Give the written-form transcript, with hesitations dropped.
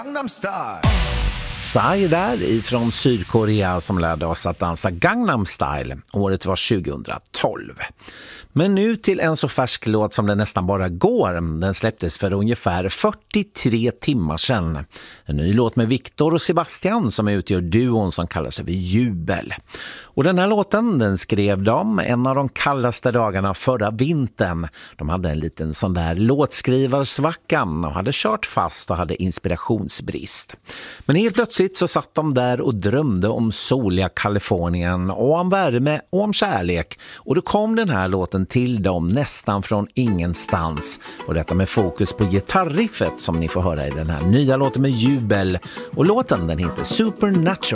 Gangnam Style. Psy där ifrån Sydkorea som lärde oss att dansa Gangnam Style. Året var 2012. Men nu till en så färsk låt som det nästan bara går. Den släpptes för ungefär 43 timmar sedan. En ny låt med Victor och Sebastian som utgör duon som kallar sig för Jubel. Och den här låten den skrev de en av de kallaste dagarna förra vintern. De hade en liten sån där låtskrivarsvacka och hade kört fast och hade inspirationsbrist. Men helt plötsligt så satt de där och drömde om soliga Kalifornien och om värme och om kärlek. Och då kom den här låten till dem nästan från ingenstans. Och detta med fokus på gitarriffet som ni får höra i den här nya låten med Jubel. Och låten den heter Supernatural.